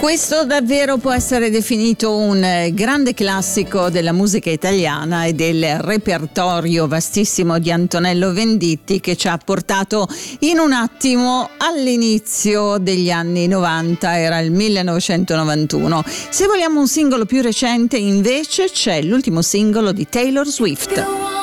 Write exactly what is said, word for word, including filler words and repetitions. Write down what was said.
Questo davvero può essere definito un grande classico della musica italiana e del repertorio vastissimo di Antonello Venditti, che ci ha portato in un attimo all'inizio degli anni novanta, era il millenovecentonovantuno. Se vogliamo un singolo più recente invece c'è l'ultimo singolo di Taylor Swift.